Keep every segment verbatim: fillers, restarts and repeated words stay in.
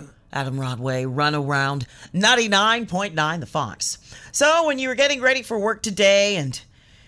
Adam Rodway, Run Around, ninety-nine point nine The Fox. So when you were getting ready for work today and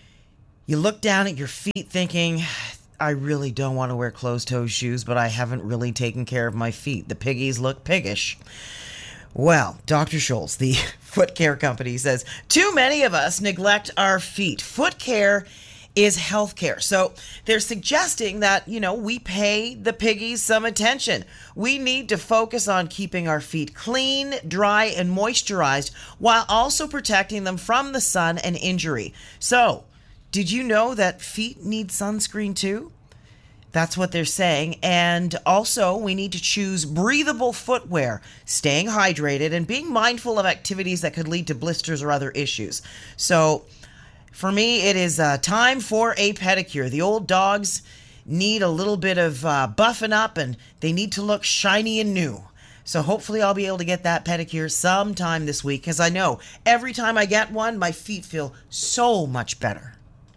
you look down at your feet thinking, I really don't want to wear closed-toe shoes, but I haven't really taken care of my feet. The piggies look piggish. Well, Doctor Schultz, the foot care company, says too many of us neglect our feet. Foot care is health care. So they're suggesting that, you know, we pay the piggies some attention. We need to focus on keeping our feet clean, dry, and moisturized while also protecting them from the sun and injury. So, did you know that feet need sunscreen too? That's what they're saying. And also, we need to choose breathable footwear, staying hydrated, and being mindful of activities that could lead to blisters or other issues. So, for me, it is uh, time for a pedicure. The old dogs need a little bit of uh, buffing up, and they need to look shiny and new. So hopefully I'll be able to get that pedicure sometime this week, because I know every time I get one, my feet feel so much better.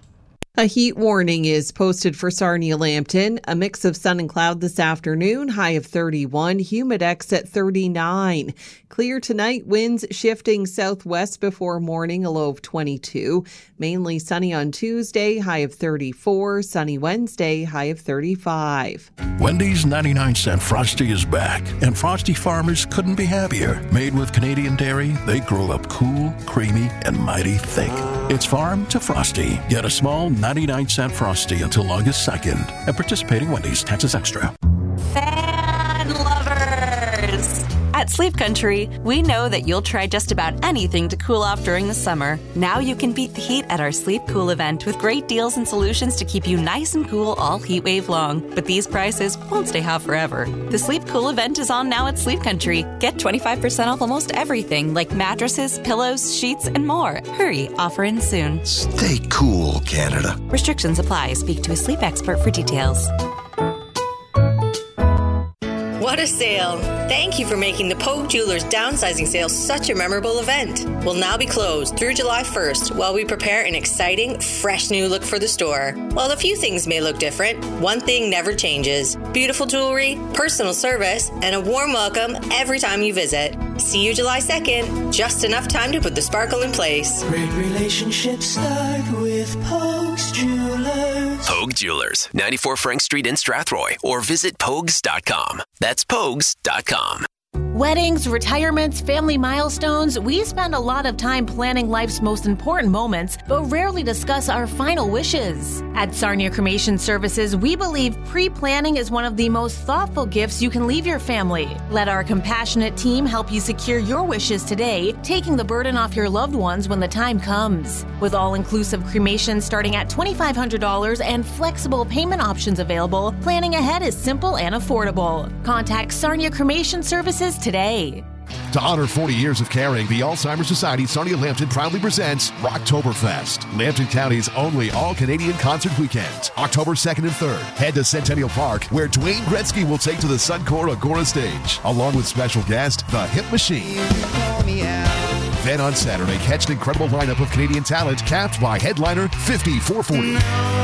A heat warning is posted for Sarnia-Lambton. A mix of sun and cloud this afternoon, high of thirty-one, humidex at thirty-nine. Clear tonight, winds shifting southwest before morning, a low of twenty-two. Mainly sunny on Tuesday, high of thirty-four. Sunny Wednesday, high of thirty-five. Wendy's ninety-nine cent Frosty is back, and Frosty farmers couldn't be happier. Made with Canadian dairy, they grow up cool, creamy, and mighty thick. It's farm to Frosty. Get a small ninety-nine cent Frosty until August second at participating Wendy's. Taxes extra. Fan lovers! At Sleep Country, we know that you'll try just about anything to cool off during the summer. Now you can beat the heat at our Sleep Cool event with great deals and solutions to keep you nice and cool all heat wave long. But these prices won't stay hot forever. The Sleep Cool event is on now at Sleep Country. Get twenty-five percent off almost everything like mattresses, pillows, sheets, and more. Hurry, offer ends soon. Stay cool, Canada. Restrictions apply. Speak to a sleep expert for details. What a sale! Thank you for making the Pogue Jewelers downsizing sale such a memorable event. We'll now be closed through July first while we prepare an exciting, fresh new look for the store. While a few things may look different, one thing never changes. Beautiful jewelry, personal service, and a warm welcome every time you visit. See you July second. Just enough time to put the sparkle in place. Great relationships start with Pogue's Jewelers. Pogue Jewelers, ninety-four Frank Street in Strathroy, or visit pogues dot com. That's pogues dot com. Weddings, retirements, family milestones, we spend a lot of time planning life's most important moments, but rarely discuss our final wishes. At Sarnia Cremation Services, we believe pre-planning is one of the most thoughtful gifts you can leave your family. Let our compassionate team help you secure your wishes today, taking the burden off your loved ones when the time comes. With all-inclusive cremation starting at twenty-five hundred dollars and flexible payment options available, planning ahead is simple and affordable. Contact Sarnia Cremation Services today. To honor forty years of caring, the Alzheimer's Society Sarnia-Lambton proudly presents Rocktoberfest, Lambton County's only all-Canadian concert weekend. October second and third, head to Centennial Park, where Dwayne Gretzky will take to the Suncor Agora stage, along with special guest, The Hip Machine. Then on Saturday, catch an incredible lineup of Canadian talent, capped by headliner fifty-four forty.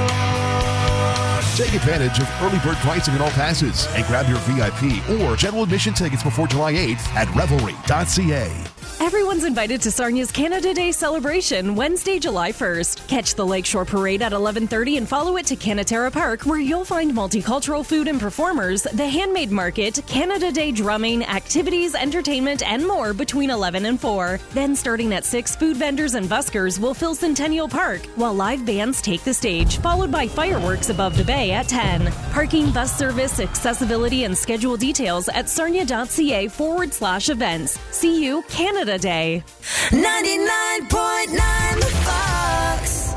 Take advantage of early bird pricing on all passes and grab your V I P or general admission tickets before July eighth at revelry dot c a. Everyone's invited to Sarnia's Canada Day celebration Wednesday, July first. Catch the Lakeshore Parade at eleven thirty and follow it to Canatera Park, where you'll find multicultural food and performers, the Handmade Market, Canada Day drumming, activities, entertainment, and more between eleven and four. Then starting at six, food vendors and buskers will fill Centennial Park, while live bands take the stage, followed by fireworks above the bay at ten. Parking, bus service, accessibility, and schedule details at sarnia.ca forward slash events. See you, Canada Day. ninety-nine point nine The Fox.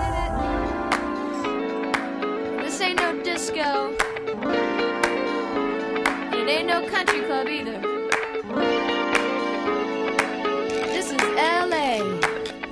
This ain't no disco. It ain't no country club either.